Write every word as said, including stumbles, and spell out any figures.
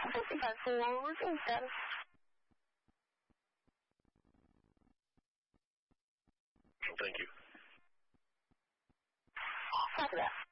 fifty-five four, resume status. Thank you. Copy that.